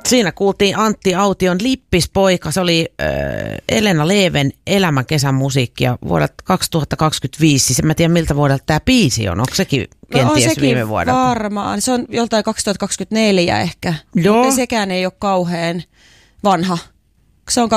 Siinä kuultiin Antti Aution Lippispoika. Se oli Elena Leven Elämän kesän musiikkia vuodelta 2025. Siis en mä tiedä miltä vuodelta tämä biisi on. Onko sekin kenties sekin viime vuodelta? Varmaan. Se on joltain 2024 ehkä. Joo. Mutta sekään ei ole kauhean vanha. Se on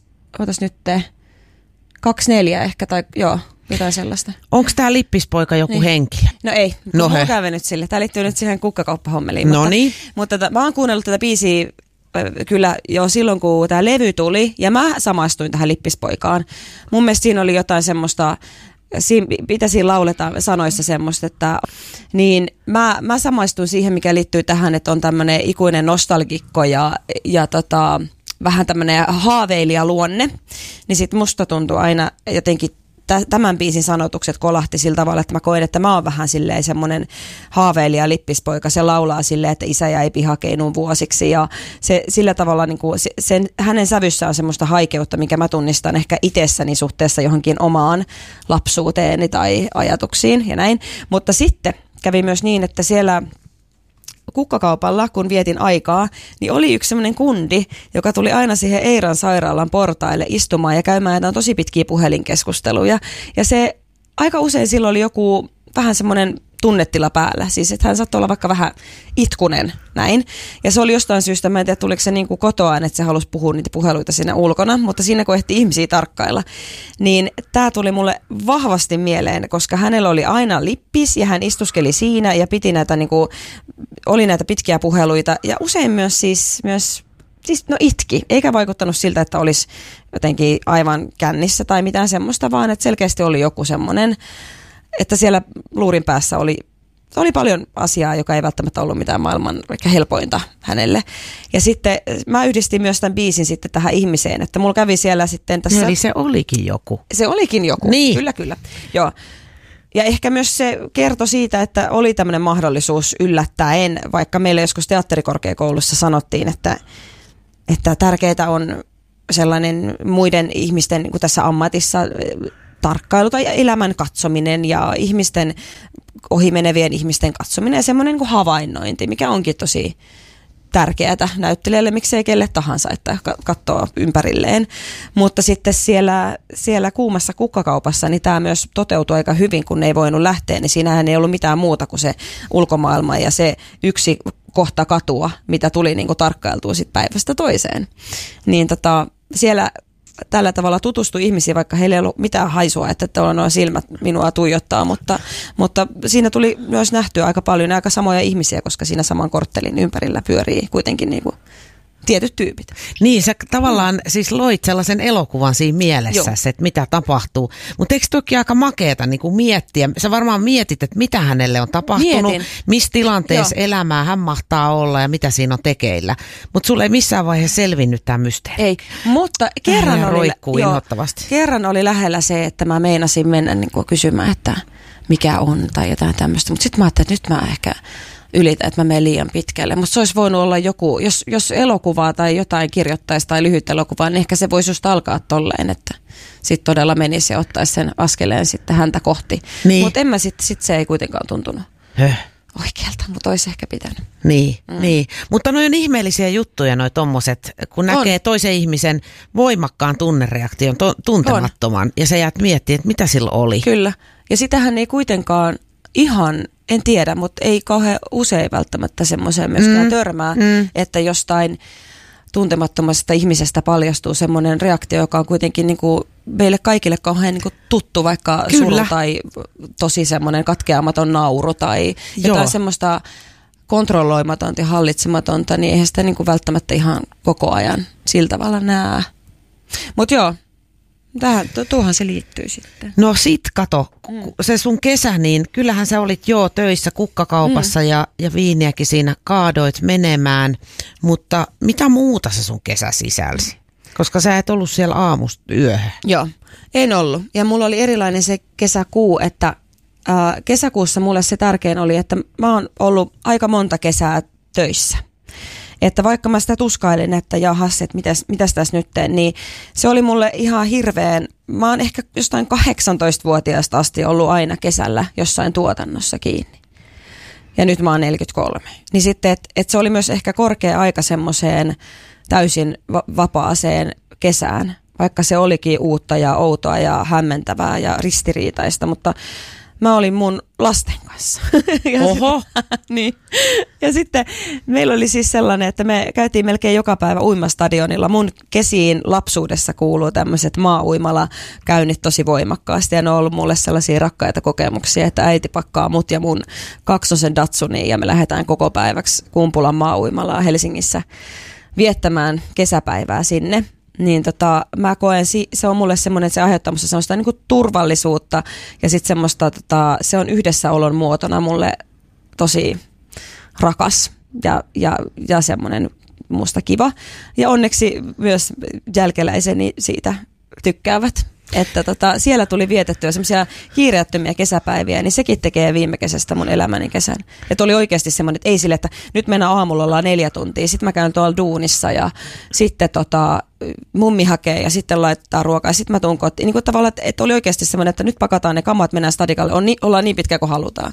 24 ehkä tai joo. Jotain sellaista. Onko tämä Lippispoika joku henkilö? No ei, mulla on käynyt sille. Tämä liittyy nyt siihen kukkakauppahommeliin. No niin. Mutta mä oon kuunnellut tätä biisiä kyllä jo silloin, kun tämä levy tuli. Ja mä samastuin tähän Lippispoikaan. Mun mielestä siinä oli jotain semmoista, mitä siinä lauletaan sanoissa semmoista, että niin mä samaistuin siihen, mikä liittyy tähän, että on tämmöinen ikuinen nostalgikko ja vähän tämmöinen haaveilijaluonne. Niin sit musta tuntuu aina jotenkin tämän biisin sanotukset kolahti sillä tavalla, että mä koen, että mä oon vähän silleen semmoinen haaveilija Lippispoika. Se laulaa silleen, että isä jäi pihakeinuun vuosiksi ja se sillä tavalla niin kuin hänen sävyssä on semmoista haikeutta, mikä mä tunnistan ehkä itsessäni suhteessa johonkin omaan lapsuuteeni tai ajatuksiin ja näin. Mutta sitten kävi myös niin, että siellä kukkakaupalla, kun vietin aikaa, niin oli yksi semmoinen kundi, joka tuli aina siihen Eiran sairaalan portaille istumaan ja käymään jotain tosi pitkiä puhelinkeskusteluja. Ja se aika usein silloin oli joku vähän semmoinen tunnetila päällä. Siis että hän saattoi olla vaikka vähän itkunen näin. Ja se oli jostain syystä, mä en tiedä tuliko se niin kuin kotoaan, että se halusi puhua niitä puheluita siinä ulkona, mutta siinä kun ehti ihmisiä tarkkailla, niin tämä tuli mulle vahvasti mieleen, koska hänellä oli aina lippis ja hän istuskeli siinä ja piti näitä niin kuin, oli näitä pitkiä puheluita ja usein myös itki, eikä vaikuttanut siltä, että olisi jotenkin aivan kännissä tai mitään semmoista, vaan että selkeästi oli joku semmoinen, että siellä luurin päässä oli paljon asiaa, joka ei välttämättä ollut mitään maailman ehkä helpointa hänelle. Ja sitten mä yhdistin myös tämän biisin sitten tähän ihmiseen, että mulla kävi siellä sitten tässä. Eli se olikin joku. Se olikin joku, niin. Kyllä. Joo. Ja ehkä myös se kertoi siitä, että oli tämmöinen mahdollisuus yllättäen, vaikka meillä joskus teatterikorkeakoulussa sanottiin, että tärkeää on sellainen muiden ihmisten niin kuin tässä ammatissa tarkkailu tai elämän katsominen ja ihmisten, ohimenevien ihmisten katsominen ja semmoinen niin kuin havainnointi, mikä onkin tosi tärkeää näyttelijälle, miksei kelle tahansa, että katsoo ympärilleen. Mutta sitten siellä kuumassa kukkakaupassa, niin tämä myös toteutui aika hyvin, kun ne ei voinut lähteä, niin siinähän ei ollut mitään muuta kuin se ulkomaailma ja se yksi kohta katua, mitä tuli niin kuin tarkkailtua sit päivästä toiseen. Niin siellä tällä tavalla tutustui ihmisiin, vaikka heillä ei ollut mitään haisua, että tuolla nuo silmät minua tuijottaa, mutta siinä tuli myös nähtyä aika paljon aika samoja ihmisiä, koska siinä saman korttelin ympärillä pyörii kuitenkin niin kuin tietyt tyypit. Niin, sä tavallaan siis loit sellaisen elokuvan siinä mielessä, että mitä tapahtuu. Mutta eikö toki aika makeeta niin kuin miettiä? Sä varmaan mietit, että mitä hänelle on tapahtunut, missä tilanteessa elämää hän mahtaa olla ja mitä siinä on tekeillä. Mutta sulle ei missään vaiheessa selvinnyt tämä mysteeri. Ei, mutta kerran oli lähellä se, että mä meinasin mennä niin kuin kysymään, että mikä on tai jotain tämmöistä. Mutta sitten mä ajattelin, että nyt mä ehkä ylitä, että mä menen liian pitkälle. Mutta se olisi voinut olla joku, jos elokuvaa tai jotain kirjoittaisi tai lyhyt elokuvaa, niin ehkä se voisi just alkaa tolleen, että sitten todella menisi ja ottaisi sen askeleen sitten häntä kohti. Niin. Mutta en mä sit se ei kuitenkaan tuntunut oikealta, mutta olisi ehkä pitänyt. Niin. Mutta noi on ihmeellisiä juttuja noi tommoset, kun näkee toisen ihmisen voimakkaan tunnereaktion, tuntemattoman, ja sä jäät miettimään, että mitä sillä oli. Kyllä, ja sitähän ei kuitenkaan ihan, en tiedä, mutta ei kauhean usein välttämättä semmoiseen myöskään törmää, että jostain tuntemattomasta ihmisestä paljastuu semmoinen reaktio, joka on kuitenkin niin kuin meille kaikille kauhean niin kuin tuttu, vaikka suru tai tosi semmoinen katkeamaton nauru tai jotain semmoista kontrolloimatonta ja hallitsematonta, niin eihän sitä niin kuin välttämättä ihan koko ajan sillä tavalla näe. Mutta joo. Tuohan se liittyy sitten. No sit kato, se sun kesä, niin kyllähän sä olit töissä kukkakaupassa ja viiniäkin siinä kaadoit menemään, mutta mitä muuta se sun kesä sisälsi? Koska sä et ollut siellä aamusta yöhön. Joo, en ollut. Ja mulla oli erilainen se kesäkuu, että kesäkuussa mulle se tärkein oli, että mä oon ollut aika monta kesää töissä. Että vaikka mä sitä tuskailin, että jahas, että mitäs tässä nyt teen, niin se oli mulle ihan hirveän, mä oon ehkä jostain 18-vuotiaasta asti ollut aina kesällä jossain tuotannossa kiinni. ja nyt mä oon 43. Niin sitten, että se oli myös ehkä korkea aika semmoiseen täysin vapaaseen kesään, vaikka se olikin uutta ja outoa ja hämmentävää ja ristiriitaista, mutta mä olin mun lasten kanssa. Oho! Niin. Ja sitten meillä oli siis sellainen, että me käytiin melkein joka päivä uimastadionilla. Mun kesiin lapsuudessa kuuluu tämmöiset maa-uimala-käynnit tosi voimakkaasti. Ja ne on ollut mulle sellaisia rakkaita kokemuksia, että äiti pakkaa mut ja mun kaksosen Datsuniin ja me lähdetään koko päiväksi Kumpulan maa-uimalaa Helsingissä viettämään kesäpäivää sinne. Niin mä koen, se on mulle semmoinen, että se aiheuttaa musta semmoista niinku turvallisuutta ja sitten semmoista, se on yhdessäolon muotona mulle tosi rakas ja semmoinen musta kiva. Ja onneksi myös jälkeläiseni siitä tykkäävät. Että siellä tuli vietettyä semmoisia kiireettömiä kesäpäiviä, niin sekin tekee viime kesästä mun elämäni kesän. Että oli oikeasti semmoinen, että ei sille, että nyt mennään aamulla ollaan 4 tuntia, sitten mä käyn tuolla duunissa ja sitten mummi hakee ja sitten laittaa ruokaa ja sitten mä tuun kotiin. Niin kuin tavallaan, että oli oikeasti semmoinen, että nyt pakataan ne kamat, mennään stadikalle, ollaan niin pitkä kuin halutaan.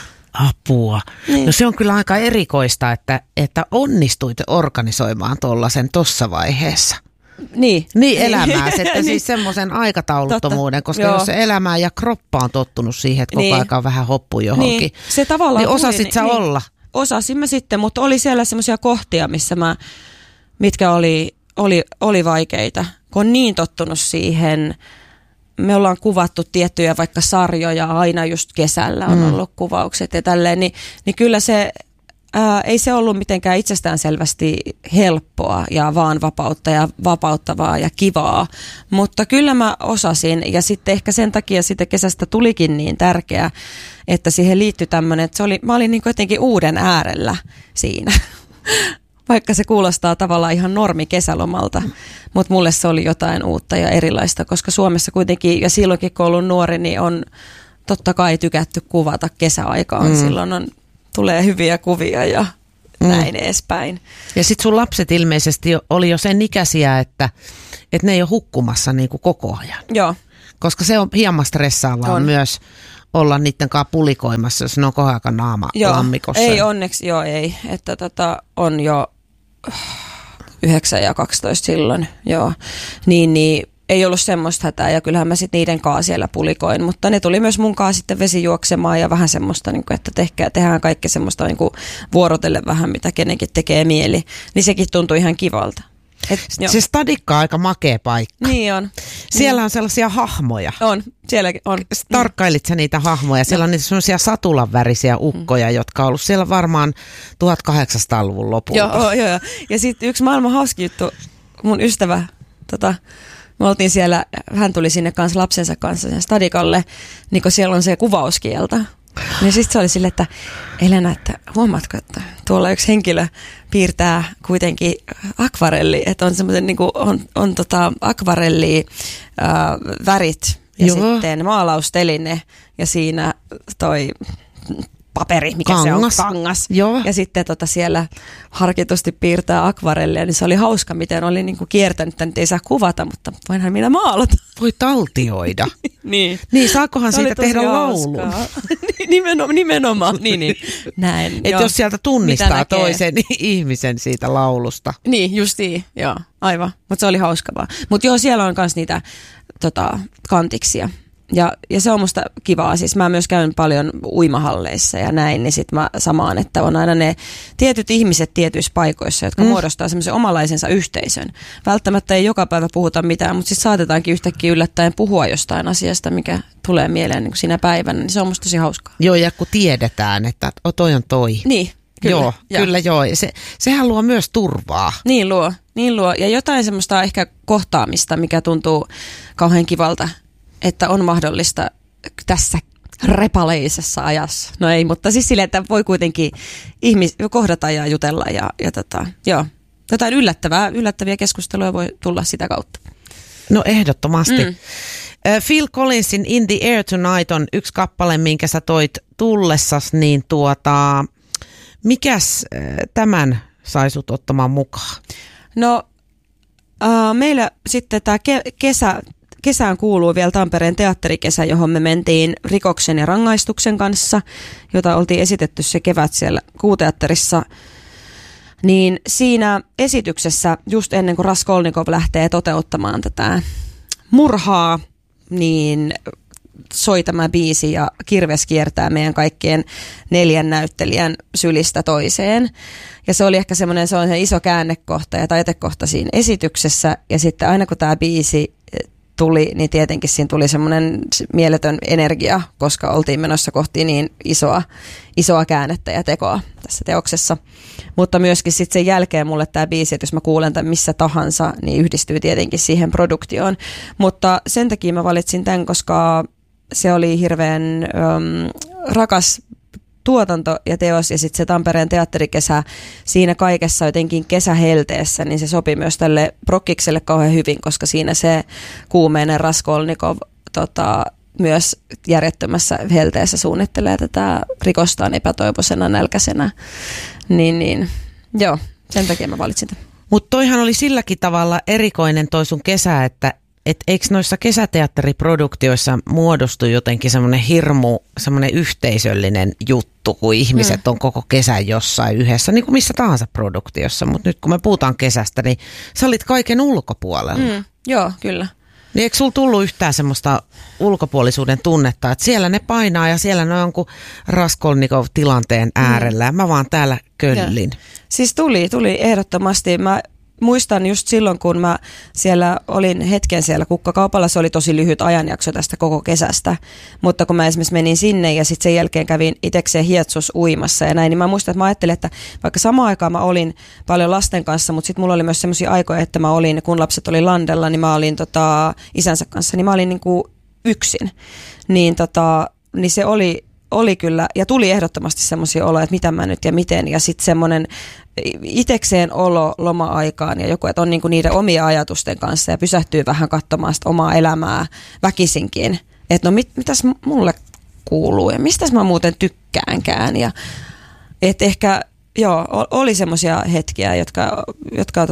Apua. Niin. No se on kyllä aika erikoista, että onnistuit organisoimaan tollasen tossa vaiheessa. Niin elämääsi, että siis semmoisen aikatauluttomuuden, koska jos se elämää ja kroppa on tottunut siihen, että koko aika on vähän hoppu johonkin, niin, se tavallaan niin osasit sä olla? Osasin mä sitten, mutta oli siellä semmoisia kohtia, mitkä oli vaikeita, kun on niin tottunut siihen. Me ollaan kuvattu tiettyjä vaikka sarjoja aina just kesällä on ollut kuvaukset ja tälleen, niin kyllä se ei se ollut mitenkään itsestäänselvästi helppoa ja vaan vapautta ja vapauttavaa ja kivaa, mutta kyllä mä osasin ja sitten ehkä sen takia siitä kesästä tulikin niin tärkeä, että siihen liittyi tämmöinen, että mä olin niin jotenkin uuden äärellä siinä, vaikka se kuulostaa tavallaan ihan normi kesälomalta, mutta mulle se oli jotain uutta ja erilaista, koska Suomessa kuitenkin ja silloinkin kun ollut nuori, niin on totta kai tykätty kuvata kesäaikaan, silloin tulee hyviä kuvia ja näin edespäin. Ja sitten sun lapset ilmeisesti oli jo sen ikäisiä, että ne ei ole hukkumassa niin kuin koko ajan. Joo. Koska se on hieman stressaavaa myös olla niiden kanssa pulikoimassa, jos ne on koko ajan naama lammikossa. Ei onneksi, ei. Että on jo 9 ja 12 silloin, niin ei ollut semmoista hätää ja kyllähän mä sitten niiden kanssa siellä pulikoin, mutta ne tuli myös mun kanssa sitten vesijuoksemaan ja vähän semmoista, niin kuin, että tehdään kaikki semmoista niin kuin vuorotelle vähän, mitä kenenkin tekee mieli, niin sekin tuntui ihan kivalta. Se stadikka on aika makea paikka. Niin on. Siellä on sellaisia hahmoja. On, sielläkin on. Tarkkailit sä niitä hahmoja? Siellä on niitä sellaisia satulan värisiä ukkoja, jotka on ollut siellä varmaan 1800-luvun lopulta. Joo. Ja sitten yksi maailman hauski juttu, mun ystävä, me oltiin siellä, hän tuli sinne kanssa lapsensa kanssa sen stadikalle, niin kun siellä on se kuvauskielto. Niin sitten se oli silleen, että Elena, että huomaatko, että tuolla yksi henkilö piirtää kuitenkin akvarelli, että on semmoinen niin kuin on akvarelli värit ja sitten maalausteline ja siinä toi paperi, mikä kangas. Se on, kangas. Joo. Ja sitten siellä harkitusti piirtää akvarellia, niin se oli hauska, miten oli niinku kiertänyt, että nyt ei saa kuvata, mutta voinhan minä maalata. Voi taltioida. Niin, saakohan siitä tehdä laulun? Nimenomaan, niin. Näin. Että jos sieltä tunnistaa toisen ihmisen siitä laulusta. Niin, justiin, joo, aivan. Mutta se oli hauska vaan. Mutta joo, siellä on myös niitä kantiksia. Ja se on musta kivaa, siis mä myös käyn paljon uimahalleissa ja näin, niin sit mä samaan, että on aina ne tietyt ihmiset tietyissä paikoissa, jotka muodostaa semmoisen omalaisensa yhteisön. Välttämättä ei joka päivä puhuta mitään, mutta sitten saatetaankin yhtäkkiä yllättäen puhua jostain asiasta, mikä tulee mieleen niin kuin siinä päivänä, niin se on musta tosi hauskaa. Joo, ja kun tiedetään, että toi on toi. Niin, kyllä. Kyllä. Sehän luo myös turvaa. Niin luo. Ja jotain semmoista ehkä kohtaamista, mikä tuntuu kauhean kivalta, että on mahdollista tässä repaleisessa ajassa. No ei, mutta siis silleen, että voi kuitenkin kohdata ja jutella ja jotain yllättäviä keskusteluja voi tulla sitä kautta. No ehdottomasti. Phil Collinsin In the Air Tonight on yksi kappale, minkä sä toit tullessas, niin mikäs tämän sai sut ottamaan mukaan? No meillä sitten tämä kesä kesään kuuluu vielä Tampereen teatterikesä, johon me mentiin Rikoksen ja rangaistuksen kanssa, jota oltiin esitetty se kevät siellä Kuuteatterissa. Niin siinä esityksessä, just ennen kuin Raskolnikov lähtee toteuttamaan tätä murhaa, niin soi tämä biisi ja kirves kiertää meidän kaikkien 4 näyttelijän sylistä toiseen. Ja se oli ehkä semmoinen iso käännekohta ja taitekohta siinä esityksessä. Ja sitten aina kun tämä biisi tuli, niin tietenkin siinä tuli semmoinen mieletön energia, koska oltiin menossa kohti niin isoa käännettä ja tekoa tässä teoksessa. Mutta myöskin sitten sen jälkeen mulle tämä biisi, että jos mä kuulen tämän missä tahansa, niin yhdistyy tietenkin siihen produktioon. Mutta sen takia mä valitsin tämän, koska se oli hirveän rakas tuotanto ja teos, ja sitten se Tampereen teatterikesä siinä kaikessa jotenkin kesähelteessä, niin se sopi myös tälle prokkikselle kauhean hyvin, koska siinä se kuumeinen Raskolnikov myös järjettömässä helteessä suunnittelee tätä rikostaan epätoivoisena, nälkäisenä. Niin, joo, sen takia mä valitsin tämän. Mutta toihan oli silläkin tavalla erikoinen toi sun kesä, että eikö noissa kesäteatteriproduktioissa muodostu jotenkin semmoinen hirmu, semmoinen yhteisöllinen juttu, kun ihmiset on koko kesän jossain yhdessä, niin kuin missä tahansa produktiossa. Mutta nyt kun me puhutaan kesästä, niin sä olit kaiken ulkopuolella. Joo, kyllä. Niin eikö sulla tullut yhtään semmoista ulkopuolisuuden tunnetta, että siellä ne painaa ja siellä ne on jonkun Raskolnikov-tilanteen äärellä ja mä vaan täällä köllin. Ja. Siis tuli ehdottomasti. Mä muistan just silloin, kun mä siellä olin hetken siellä kukkakaupalla, se oli tosi lyhyt ajanjakso tästä koko kesästä, mutta kun mä esimerkiksi menin sinne ja sitten sen jälkeen kävin itsekseen Hietsus uimassa ja näin, niin mä muistan, että mä ajattelin, että vaikka samaan aikaan mä olin paljon lasten kanssa, mutta sitten mulla oli myös semmoisia aikoja, että mä olin, kun lapset oli landella, niin mä olin isänsä kanssa, niin mä olin niinku yksin, niin se oli kyllä, ja tuli ehdottomasti semmoisia oloja, että mitä mä nyt ja miten, ja sitten semmoinen itekseen olo loma-aikaan ja joku, että on niinku niiden omia ajatusten kanssa ja pysähtyy vähän katsomaan sitä omaa elämää väkisinkin, että no mitäs mulle kuuluu ja mistäs mä muuten tykkäänkään, ja että ehkä oli semmoisia hetkiä, jotka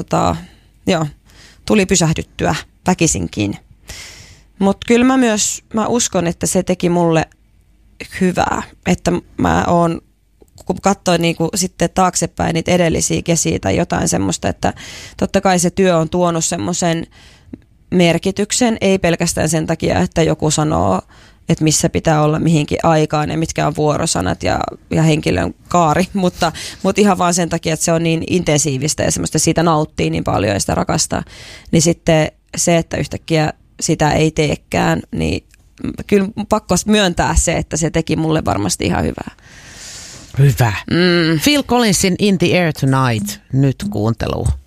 tuli pysähdyttyä väkisinkin, mutta kyllä mä uskon, että se teki mulle hyvää, että mä oon, kun katsoin niinku sitten taaksepäin niitä edellisiä kesiä tai jotain semmoista, että totta kai se työ on tuonut semmoisen merkityksen, ei pelkästään sen takia, että joku sanoo, että missä pitää olla mihinkin aikaan ja mitkä on vuorosanat ja henkilön kaari, mutta ihan vaan sen takia, että se on niin intensiivistä ja semmoista siitä nauttii niin paljon ja sitä rakastaa, niin sitten se, että yhtäkkiä sitä ei teekään, niin kyllä pakko myöntää se, että se teki mulle varmasti ihan hyvää. Hyvä. Phil Collinsin In the Air Tonight nyt kuunteluun.